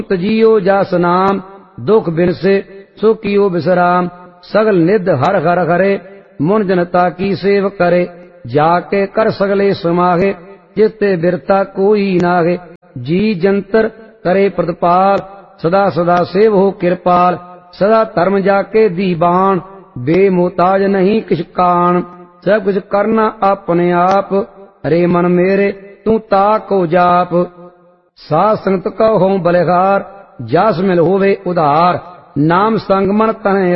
जियो जास नाम दुख बिन से सो कियो विश्राम। सगल निध हर हर हरे मुन जनता की सेव करे। जाके कर सगले समाहे जिते बिरता कोई नाहे। जी जंतर करे प्रतिपाल सदा सदा सेव हो कृपाल। सदा धर्म जाके दीवान बेमोताज नहीं किछ कान। सब कुछ करना अपने आप हरे मन मेरे तू ताको जाप। साध संगत को हो बलिहार जास मिल होवे उधार। नाम संग मन तन